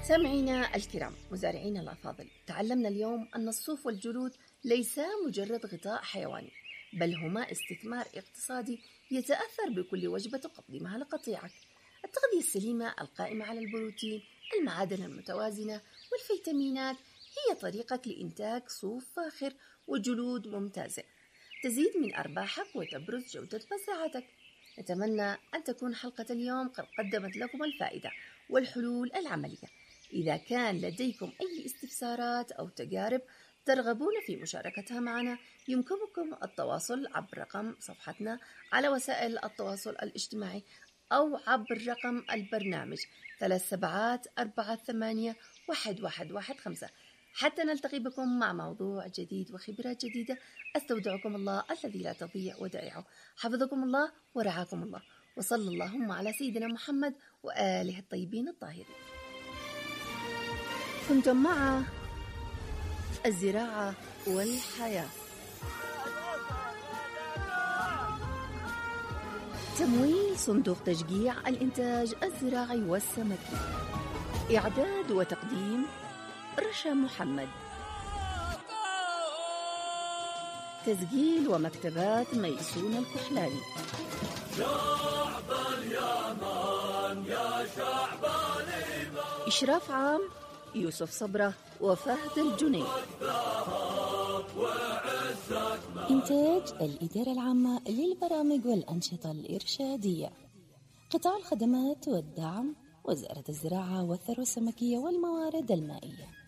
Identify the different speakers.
Speaker 1: سامعينا الكرام، مزارعينا الأفاضل، تعلمنا اليوم أن الصوف والجلود ليسا مجرد غطاء حيواني، بل هما استثمار اقتصادي يتأثر بكل وجبة تقدمها لقطيعك. التغذية السليمة القائمة على البروتين، المعادن المتوازنة والفيتامينات هي طريقك لإنتاج صوف فاخر وجلود ممتازة تزيد من أرباحك وتبرز جودة مزرعتك. نتمنى أن تكون حلقة اليوم قد قدمت لكم الفائدة والحلول العملية. إذا كان لديكم أي استفسارات أو تجارب ترغبون في مشاركتها معنا، يمكنكم التواصل عبر رقم صفحتنا على وسائل التواصل الاجتماعي أو عبر رقم البرنامج 37481115 حتى نلتقي بكم مع موضوع جديد وخبرات جديدة. أستودعكم الله الذي لا تضيع ودائعه. حفظكم الله ورعاكم الله، وصلى اللهم على سيدنا محمد وآله الطيبين الطاهرين. كنتم مع الزراعة والحياة. تمويل صندوق تشجيع الإنتاج الزراعي والسمكي. إعداد وتقديم رشا محمد. تسجيل ومكتبات ميسون الكحلاني. شعب اليمن يا شعب الإيمان. إشراف عام يوسف صبرة وفهد الجنيد.
Speaker 2: إنتاج الإدارة العامة للبرامج والأنشطة الإرشادية. قطاع الخدمات والدعم، وزارة الزراعة والثروة السمكية والموارد المائية.